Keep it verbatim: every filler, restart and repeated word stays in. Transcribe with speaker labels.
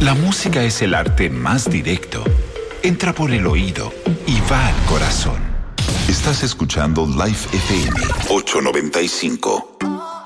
Speaker 1: La música es el arte más directo. Entra por el oído y va al corazón. Estás escuchando Life F M ochocientos noventa y cinco.